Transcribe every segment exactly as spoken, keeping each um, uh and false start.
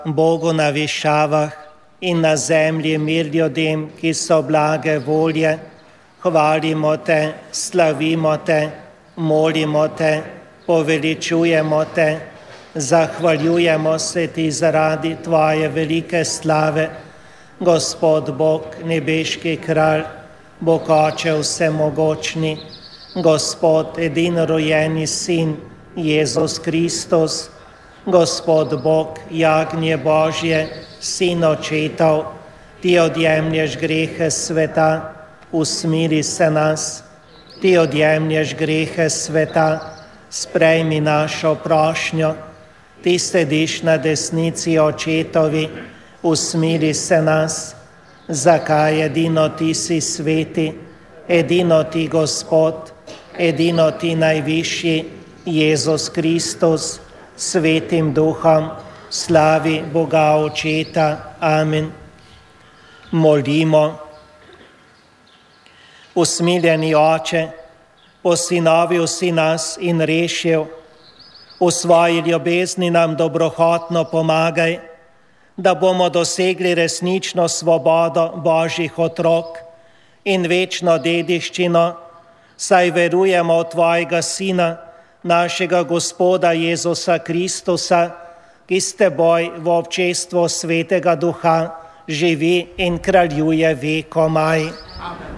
Bogu na višavah in na zemlji mir ljudem, ki so blage volje. Hvalimo te, slavimo te, molimo te, poveličujemo te, zahvaljujemo se ti zaradi tvoje velike slave. Gospod Bog, nebeški kralj, Bog Oče vsemogočni, Gospod edinorojeni Sin, Jezus Kristus, Gospod Bog, jagnje Božje, Sin očetov, ti odjemlješ grehe sveta, usmiri se nas. Ti odjemlješ grehe sveta, sprejmi našo prošnjo. Ti sediš na desnici očetovi, usmiri se nas. Zakaj edino ti si sveti, edino ti Gospod, edino ti najvišji, Jezus Kristus, svetim duhom, slavi Boga Očeta. Amen. Molimo. Usmiljeni Oče, posinovil si nas in rešil, v svoji ljubezni nam dobrohotno pomagaj, da bomo dosegli resnično svobodo Božjih otrok in večno dediščino, saj verujemo v tvojega Sina, našega Gospoda Jezusa Kristusa, ki s teboj v občestvu Svetega Duha živi in kraljuje vekomaj. Amen.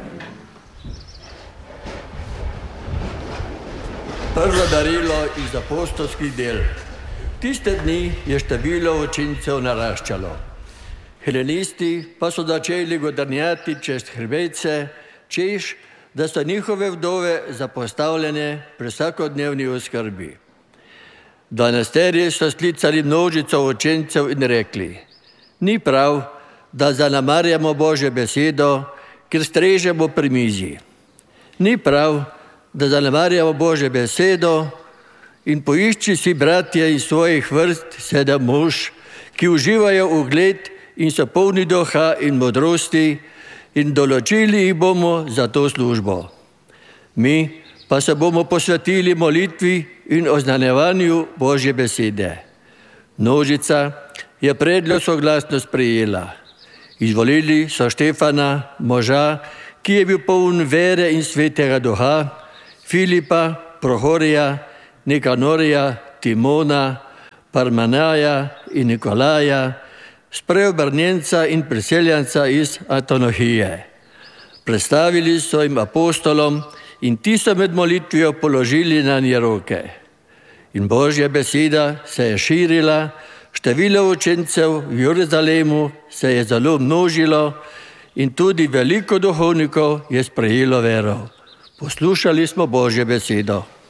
Prvo darilo iz apostolskih del. Tiste dni je število učencev naraščalo. Helenisti pa so začeli godrnjati čez hrbtece, češ, da so njihove vdove zapostavljene pri vsakodnevni oskrbi. Dvanajsterici so sklicali množico učencev in rekli: ni prav, da zanemarjamo Božjo besedo, ker strežemo pri mizi. Ni prav, da zanemarjamo Božjo besedo in poišči si bratje iz svojih vrst sedem mož, ki uživajo ugled in so polni duha in modrosti, in določili jih bomo za to službo. Mi pa se bomo posvetili molitvi in oznanjevanju Božje besede. Množica je predlog soglasno sprejela. Izvolili so Štefana, moža, ki je bil poln vere in svetega duha, Filipa, Prohorija, Nikanorija, Timona, Parmenaja in Nikolaja, spreobrnjenca in priseljenca iz Antiohije. Predstavili so jim apostolom in ti so med molitvijo položili na nje roke. In Božja beseda se je širila, število učencev v Jeruzalemu se je zelo množilo in tudi veliko duhovnikov je sprejelo vero. Poslušali smo Božjo besedo.